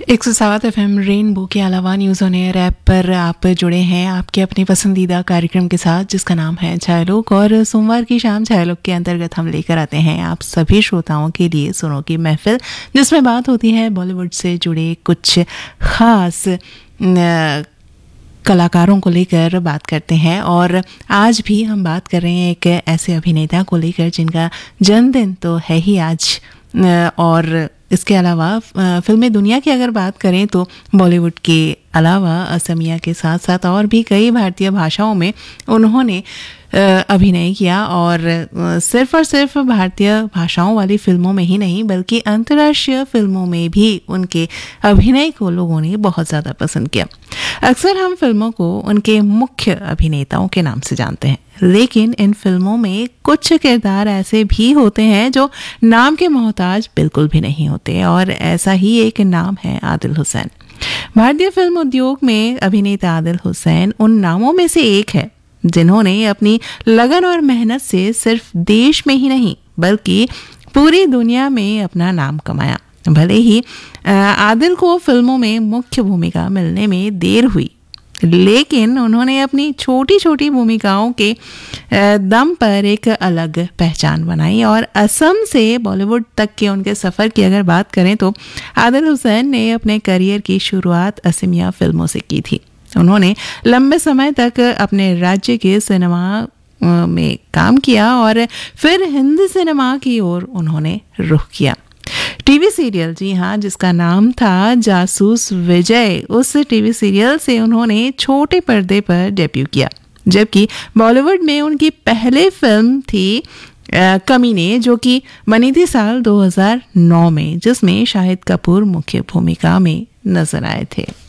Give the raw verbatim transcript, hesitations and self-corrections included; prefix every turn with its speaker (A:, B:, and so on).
A: एक सौ सात एफ एम रेनबो के अलावा न्यूज़ ऑन एयर ऐप पर आप जुड़े हैं आपके अपने पसंदीदा कार्यक्रम के साथ, जिसका नाम है छायालोक। और सोमवार की शाम छायालोक के अंतर्गत हम लेकर आते हैं आप सभी श्रोताओं के लिए सुनों की महफिल, जिसमें बात होती है बॉलीवुड से जुड़े कुछ खास कलाकारों को लेकर बात करते हैं। और आज भी हम बात कर रहे हैं एक ऐसे अभिनेता को लेकर जिनका जन्मदिन तो है ही आज। और इसके अलावा फिल्मी दुनिया की अगर बात करें तो बॉलीवुड के अलावा असमिया के साथ साथ और भी कई भारतीय भाषाओं में उन्होंने अभिनय किया। और सिर्फ और सिर्फ भारतीय भाषाओं वाली फिल्मों में ही नहीं बल्कि अंतर्राष्ट्रीय फिल्मों में भी उनके अभिनय को लोगों ने बहुत ज़्यादा पसंद किया। अक्सर हम फिल्मों को उनके मुख्य अभिनेताओं के नाम से जानते हैं, लेकिन इन फिल्मों में कुछ किरदार ऐसे भी होते हैं जो नाम के मोहताज बिल्कुल भी नहीं होते, और ऐसा ही एक नाम है आदिल हुसैन। भारतीय फिल्म उद्योग में अभिनेता आदिल हुसैन उन नामों में से एक है जिन्होंने अपनी लगन और मेहनत से सिर्फ देश में ही नहीं बल्कि पूरी दुनिया में अपना नाम कमाया। भले ही आदिल को फिल्मों में मुख्य भूमिका मिलने में देर हुई, लेकिन उन्होंने अपनी छोटी छोटी भूमिकाओं के दम पर एक अलग पहचान बनाई। और असम से बॉलीवुड तक के उनके सफ़र की अगर बात करें तो आदिल हुसैन ने अपने करियर की शुरुआत असमिया फिल्मों से की थी। उन्होंने लंबे समय तक अपने राज्य के सिनेमा में काम किया और फिर हिंदी सिनेमा की ओर उन्होंने रुख किया। टीवी सीरियल, जी हाँ, जिसका नाम था जासूस विजय, उस टीवी सीरियल से उन्होंने छोटे पर्दे पर डेब्यू किया। जबकि बॉलीवुड में उनकी पहली फिल्म थी कमीने, जो कि बनी थी साल दो हज़ार नौ में, जिसमें शाहिद कपूर मुख्य भूमिका में नजर आए थे।